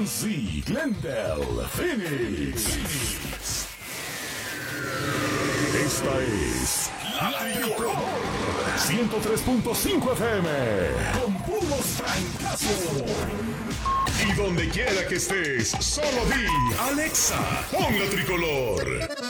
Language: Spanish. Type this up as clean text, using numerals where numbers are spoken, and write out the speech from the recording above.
Z, Glendale, Phoenix. Esta es La Tricolor 103.5 FM con puros francazos. Y donde quiera que estés, solo di Alexa, pon La Tricolor.